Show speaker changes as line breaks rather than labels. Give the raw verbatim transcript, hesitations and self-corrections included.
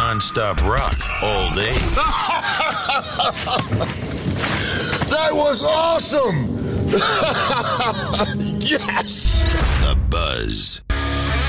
non-stop rock all day.
That was awesome! Yes!
The Buzz.